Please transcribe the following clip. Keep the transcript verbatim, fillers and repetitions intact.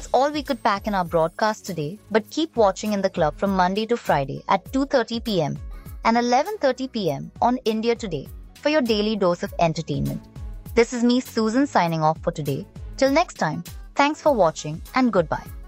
all we could pack in our broadcast today, but keep watching in the club from Monday to Friday at two thirty p.m. and eleven thirty p.m. on India Today for your daily dose of entertainment. This is me, Susan, signing off for today. Till next time, thanks for watching and goodbye.